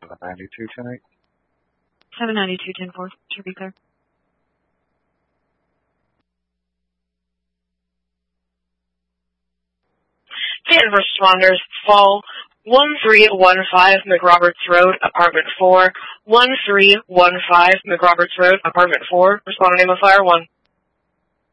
792 tonight. 792 10-4, should be clear. Phantom responders, fall 1315 McRoberts Road, apartment 4. 1315 McRoberts Road, apartment 4. Responder name of fire 1.